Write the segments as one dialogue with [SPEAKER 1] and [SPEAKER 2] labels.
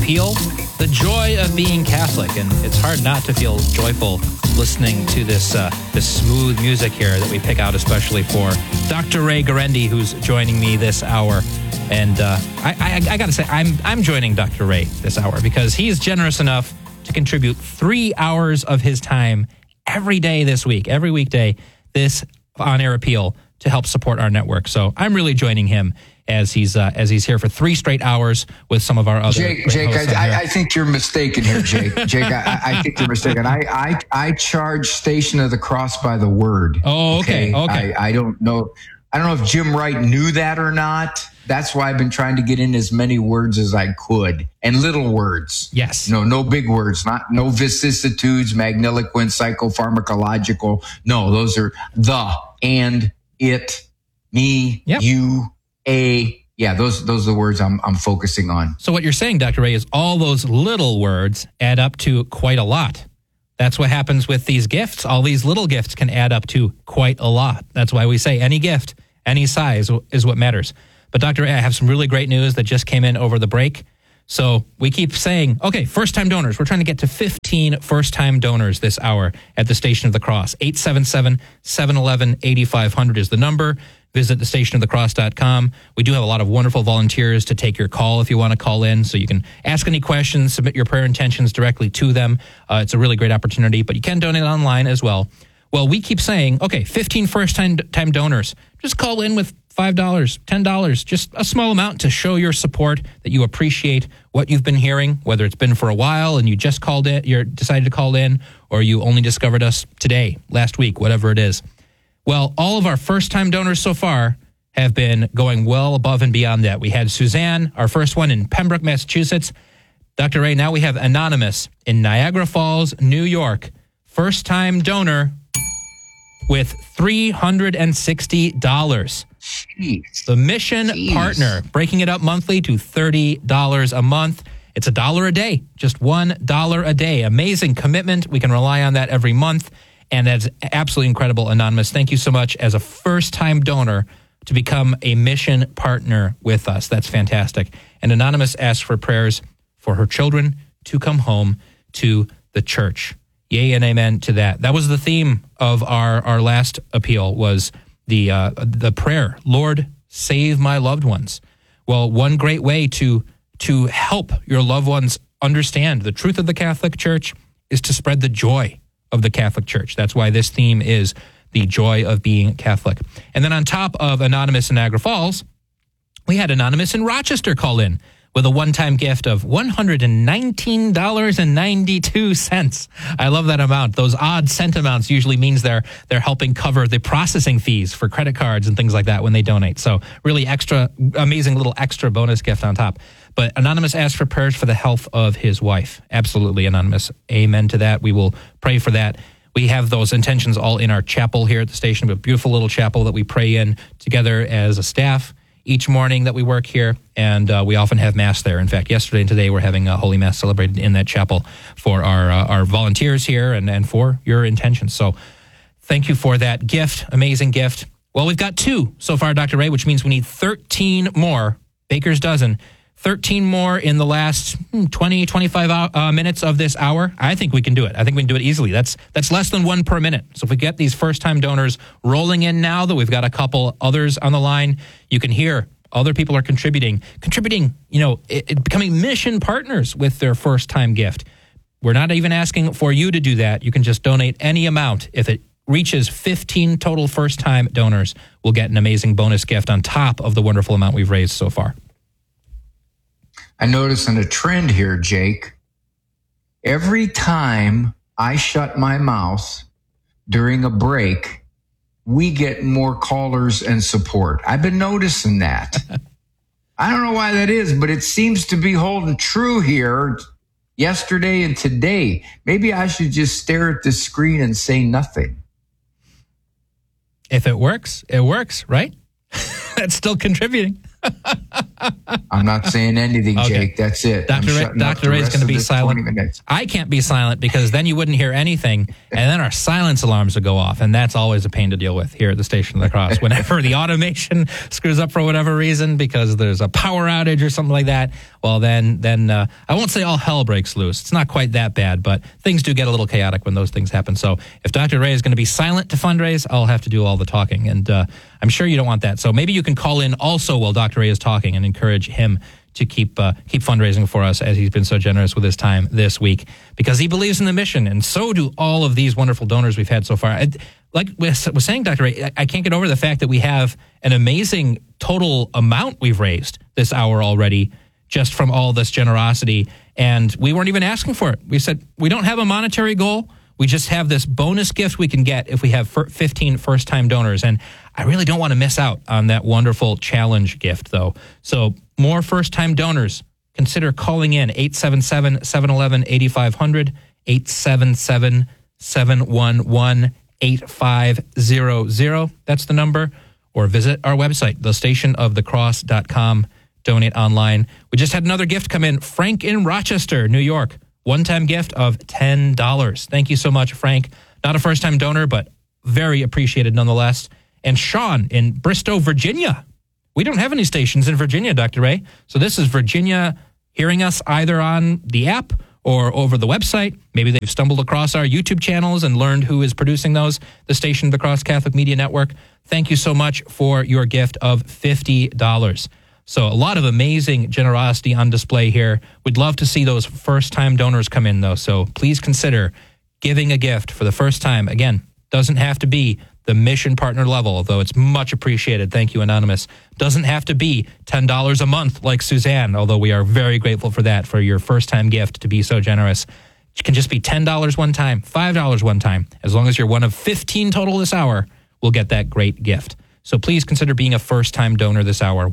[SPEAKER 1] appeal, the joy of being Catholic. And it's hard not to feel joyful listening to this smooth music here that we pick out especially for Dr. Ray Guarendi, who's joining me this hour. And I got to say, I'm joining Dr. Ray this hour because he's generous enough to contribute 3 hours of his time every day this week, every weekday, this on-air appeal to help support our network. So I'm really joining him as he's here for 3 straight hours with some of our other
[SPEAKER 2] Jake, I think you're mistaken here, Jake. Jake, I think you're mistaken. I charge Station of the Cross by the word.
[SPEAKER 1] Oh, okay.
[SPEAKER 2] I don't know if Jim Wright knew that or not. That's why I've been trying to get in as many words as I could, and little words.
[SPEAKER 1] Yes.
[SPEAKER 2] No big words, no vicissitudes, magniloquent, psychopharmacological. No, those are the, and, it, me,
[SPEAKER 1] yep.
[SPEAKER 2] You, a. Yeah, those are the words I'm focusing on.
[SPEAKER 1] So what you're saying, Dr. Ray, is all those little words add up to quite a lot. That's what happens with these gifts. All these little gifts can add up to quite a lot. That's why we say any gift, any size is what matters. But Dr. Ray, I have some really great news that just came in over the break. So we keep saying, okay, first-time donors. We're trying to get to 15 first-time donors this hour at the Station of the Cross. 877-711-8500 is the number. Visit thestationofthecross.com. We do have a lot of wonderful volunteers to take your call if you want to call in. So you can ask any questions, submit your prayer intentions directly to them. It's a really great opportunity, but you can donate online as well. Well, we keep saying, okay, 15 first-time donors. Just call in with $5, $10, just a small amount to show your support, that you appreciate what you've been hearing, whether it's been for a while and you just called in, you decided to call in, or you only discovered us today, last week, whatever it is. Well, all of our first-time donors so far have been going well above and beyond that. We had Suzanne, our first one in Pembroke, Massachusetts. Dr. Ray, now we have Anonymous in Niagara Falls, New York. First-time donor with $360.
[SPEAKER 2] Jeez.
[SPEAKER 1] The mission partner, breaking it up monthly to $30 a month. It's $1 a day, just $1 a day. Amazing commitment. We can rely on that every month. And that's absolutely incredible, Anonymous. Thank you so much as a first-time donor to become a mission partner with us. That's fantastic. And Anonymous asks for prayers for her children to come home to the church. Yay and amen to that. That was the theme of our last appeal, was the prayer, Lord, save my loved ones. Well, one great way to help your loved ones understand the truth of the Catholic Church is to spread the joy of the Catholic Church. That's why this theme is the joy of being Catholic. And then on top of Anonymous in Niagara Falls, we had Anonymous in Rochester call in with a one-time gift of $119.92. I love that amount. Those odd cent amounts usually means they're helping cover the processing fees for credit cards and things like that when they donate. So really amazing little extra bonus gift on top. But Anonymous asked for prayers for the health of his wife. Absolutely, Anonymous. Amen to that. We will pray for that. We have those intentions all in our chapel here at the station, a beautiful little chapel that we pray in together as a staff each morning that we work here, and we often have Mass there. In fact, yesterday and today we're having a Holy Mass celebrated in that chapel for our volunteers here and for your intentions. So thank you for that gift, amazing gift. Well, we've got 2 so far, Dr. Ray, which means we need 13 more, baker's dozen, 13 more in the last 20, 25 minutes of this hour. I think we can do it. I think we can do it easily. That's less than 1 per minute. So if we get these first-time donors rolling in now, that we've got a couple others on the line, you can hear other people are contributing, becoming mission partners with their first-time gift. We're not even asking for you to do that. You can just donate any amount. If it reaches 15 total first-time donors, we'll get an amazing bonus gift on top of the wonderful amount we've raised so far.
[SPEAKER 2] I'm noticing a trend here, Jake. Every time I shut my mouth during a break, we get more callers and support. I've been noticing that. I don't know why that is, but it seems to be holding true here yesterday and today. Maybe I should just stare at the screen and say nothing.
[SPEAKER 1] If it works, right? That's still contributing.
[SPEAKER 2] I'm not saying anything,
[SPEAKER 1] Okay.
[SPEAKER 2] Jake. That's it.
[SPEAKER 1] Dr. Ray is going to be silent. I can't be silent because then you wouldn't hear anything, and then our silence alarms would go off, and that's always a pain to deal with here at the Station of the Cross. Whenever the automation screws up for whatever reason because there's a power outage or something like that, well, then I won't say all hell breaks loose. It's not quite that bad, but things do get a little chaotic when those things happen. So if Dr. Ray is going to be silent to fundraise, I'll have to do all the talking, and I'm sure you don't want that. So maybe you can call in also while Dr. Ray is talking and encourage him to keep fundraising for us, as he's been so generous with his time this week, because he believes in the mission, and so do all of these wonderful donors we've had so far. Like was saying, Dr. Ray, I can't get over the fact that we have an amazing total amount we've raised this hour already, just from all this generosity, and we weren't even asking for it. We said we don't have a monetary goal. We just have this bonus gift we can get if we have 15 first-time donors. And I really don't want to miss out on that wonderful challenge gift, though. So more first-time donors, consider calling in 877-711-8500, 877-711-8500. That's the number. Or visit our website, thestationofthecross.com. Donate online. We just had another gift come in. Frank in Rochester, New York. One-time gift of $10. Thank you so much, Frank. Not a first-time donor, but very appreciated nonetheless. And Sean in Bristow, Virginia. We don't have any stations in Virginia, Dr. Ray. So this is Virginia hearing us either on the app or over the website. Maybe they've stumbled across our YouTube channels and learned who is producing those, the Station of the Cross Catholic Media Network. Thank you so much for your gift of $50. So a lot of amazing generosity on display here. We'd love to see those first-time donors come in, though. So please consider giving a gift for the first time. Again, doesn't have to be the mission partner level, although it's much appreciated. Thank you, Anonymous. Doesn't have to be $10 a month like Suzanne, although we are very grateful for that, for your first-time gift, to be so generous. It can just be $10 one time, $5 one time. As long as you're one of 15 total this hour, we'll get that great gift. So please consider being a first-time donor this hour,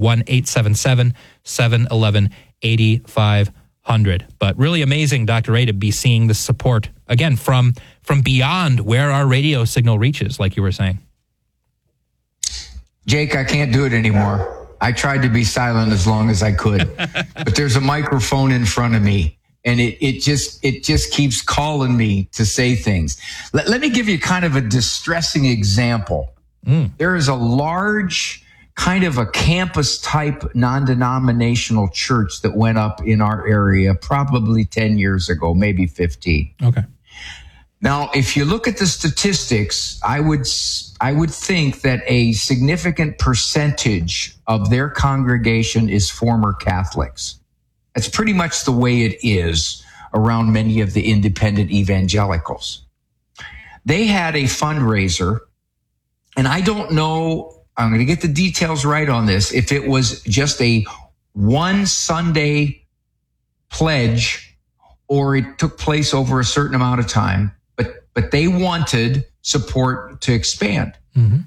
[SPEAKER 1] 1-877-711-8500. But really amazing, Dr. Ray, to be seeing the support, again, from beyond where our radio signal reaches, like you were saying.
[SPEAKER 2] Jake, I can't do it anymore. I tried to be silent as long as I could, but there's a microphone in front of me, and it just keeps calling me to say things. Let me give you kind of a distressing example. There is a large kind of a campus type non-denominational church that went up in our area probably 10 years ago, maybe 15.
[SPEAKER 1] Okay.
[SPEAKER 2] Now, if you look at the statistics, I would think that a significant percentage of their congregation is former Catholics. That's pretty much the way it is around many of the independent evangelicals. They had a fundraiser. And I don't know, I'm going to get the details right on this, if it was just a one Sunday pledge or it took place over a certain amount of time, but they wanted support to expand. Mm-hmm.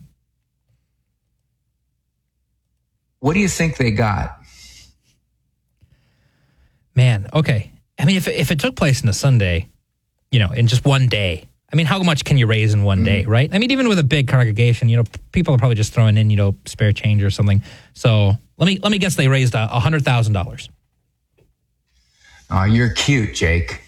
[SPEAKER 2] What do you think they got?
[SPEAKER 1] Man, okay. I mean, if it took place in a Sunday, in just one day, I mean, how much can you raise in one day, right? I mean, even with a big congregation, people are probably just throwing in, spare change or something. So let me guess they raised $100,000.
[SPEAKER 2] Oh, you're cute, Jake.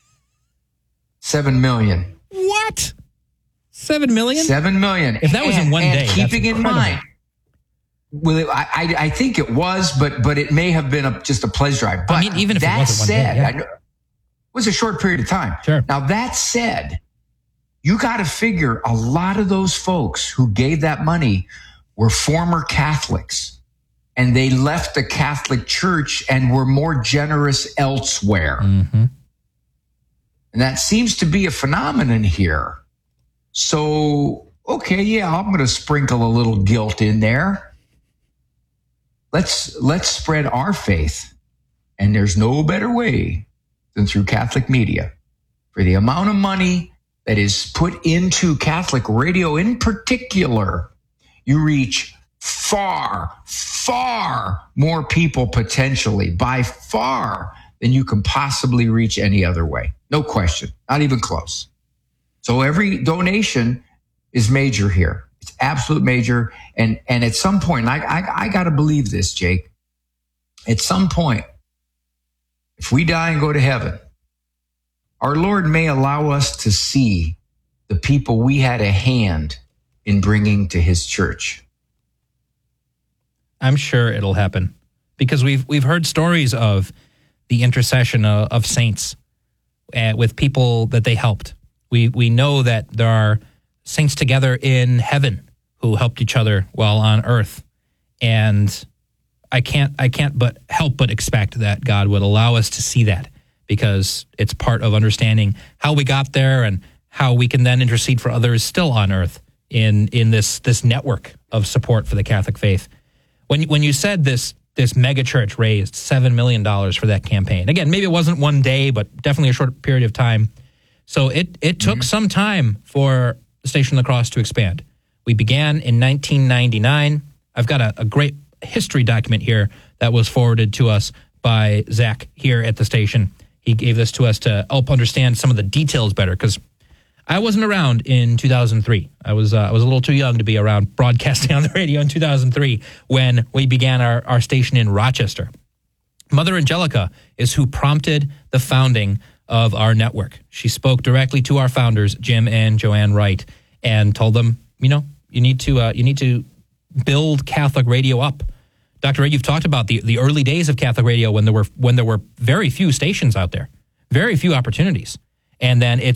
[SPEAKER 2] 7 million.
[SPEAKER 1] What? 7 million?
[SPEAKER 2] 7 million.
[SPEAKER 1] If that was in one day,
[SPEAKER 2] keeping in mind, well, I think it was, but it may have been just a pledge drive. But
[SPEAKER 1] I mean, even if it wasn't one day,
[SPEAKER 2] it was a short period of time.
[SPEAKER 1] Sure.
[SPEAKER 2] Now that said, you got to figure a lot of those folks who gave that money were former Catholics, and they left the Catholic Church and were more generous elsewhere. Mm-hmm. And that seems to be a phenomenon here. So, okay, yeah, I'm going to sprinkle a little guilt in there. Let's spread our faith. And there's no better way than through Catholic media. For the amount of money that is put into Catholic radio in particular, you reach far, far more people potentially, by far, than you can possibly reach any other way. No question, not even close. So every donation is major here. It's absolute major. And at some point, I got to believe this, Jake. at some point, if we die and go to heaven, our Lord may allow us to see the people we had a hand in bringing to his church.
[SPEAKER 1] I'm sure it'll happen because we've heard stories of the intercession of saints with people that they helped. We know that there are saints together in heaven who helped each other while on earth. And I can't but help but expect that God would allow us to see that, because it's part of understanding how we got there and how we can then intercede for others still on earth in this network of support for the Catholic faith. When you said this mega church raised $7 million for that campaign, again, maybe it wasn't one day, but definitely a short period of time. So it took some time for the Station of the Cross to expand. We began in 1999. I've got a great history document here that was forwarded to us by Zach here at the station. He gave this to us to help understand some of the details better, because I wasn't around in 2003. I was a little too young to be around broadcasting on the radio in 2003 when we began our station in Rochester. Mother Angelica is who prompted the founding of our network. She spoke directly to our founders, Jim and Joanne Wright, and told them, you need to build Catholic radio up. Dr. Wright, you've talked about the early days of Catholic radio when there were very few stations out there, very few opportunities. And then